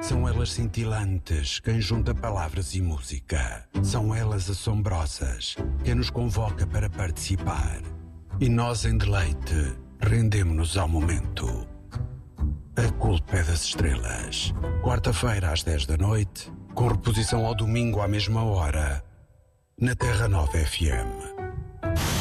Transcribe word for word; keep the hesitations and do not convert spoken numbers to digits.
São elas cintilantes quem junta palavras e música. São elas assombrosas quem nos convoca para participar. E nós, em deleite, rendemo-nos ao momento. A culpa é das estrelas. Quarta-feira às dez da noite, com reposição ao domingo à mesma hora, na Terra Nova F M.